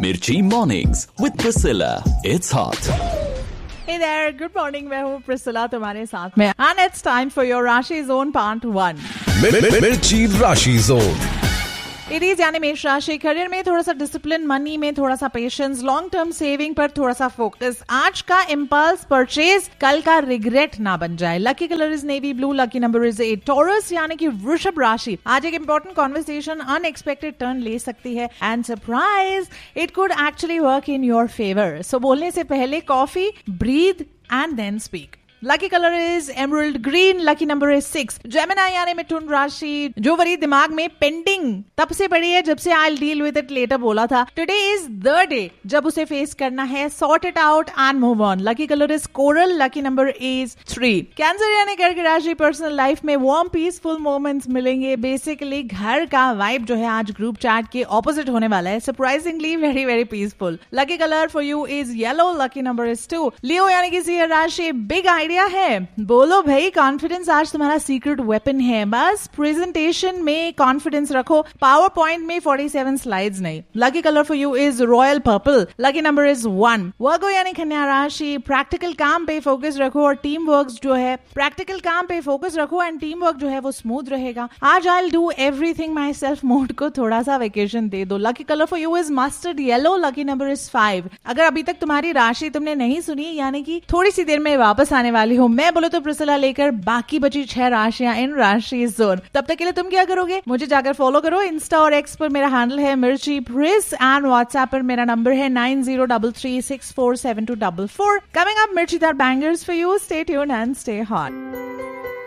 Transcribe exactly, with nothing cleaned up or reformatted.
Mirchi Mornings with Priscilla. It's hot. Hey there, good morning. मैं हूँ Priscilla तुम्हारे साथ में and it's time for your Rashi Zone Part one. मिर्ची राशि जोन। It is यानी मेष राशि। करियर में थोड़ा सा डिसिप्लिन, मनी में थोड़ा सा पेशेंस, लॉन्ग टर्म सेविंग पर थोड़ा सा फोकस। आज का इम्पल्स परचेज कल का रिग्रेट ना बन जाए। Lucky colour is navy blue, lucky number is eight. Taurus यानी कि वृषभ राशि आज एक इंपॉर्टेंट कॉन्वर्सेशन अनएक्सपेक्टेड टर्न ले सकती है and surprise it could actually work in your favour. सो बोलने से पहले coffee, breathe and then speak. Lucky colour is emerald green, lucky number is six. Gemini यानी मिथुन राशि, जो वरी दिमाग में पेंडिंग तब से पड़ी है जब से I deal with it later बोला था, टुडे इज द डे जब उसे फेस करना है। Sort it out and move on. Lucky colour is coral, lucky number is three. Cancer यानी कर्क राशि, पर्सनल लाइफ में वार्म पीसफुल मोमेंट्स मिलेंगे। बेसिकली घर का वाइब जो है आज ग्रुप चैट के ऑपोजिट होने वाला है। Surprisingly very very peaceful. Lucky colour for you is yellow, lucky number is to. लियो यानी कि सिंह राशि, बिग है, बोलो भाई, कॉन्फिडेंस आज तुम्हारा सीक्रेट वेपन है। बस प्रेजेंटेशन में कॉन्फिडेंस रखो, पावर पॉइंट में सैंतालीस स्लाइड्स नहीं। Lucky colour for you is royal purple, lucky number is one. वर्गो यानी कन्या राशि, प्रैक्टिकल काम पे फोकस रखो और टीम वर्क जो है प्रैक्टिकल काम पे फोकस रखो एंड टीम वर्क जो है वो स्मूथ रहेगा। आज I will do everything my self mode को थोड़ा सा वेकेशन दे दो। Lucky colour for you is mustard yellow, lucky number is five. अगर अभी तक तुम्हारी राशि तुमने नहीं सुनी यानी कि थोड़ी सी देर में वापस आने वाली हो, मैं बोलो तो प्रिसिला लेकर बाकी बची छह राशियां इन राशि जोन। तब तक के लिए तुम क्या करोगे? मुझे जाकर फॉलो करो। इंस्टा और एक्स पर मेरा हैंडल है मिर्ची प्रिस एंड व्हाट्सएप पर मेरा नंबर है nine zero three three six four seven to four four. Coming up मिर्ची that bangers for you. Stay tuned and stay hot.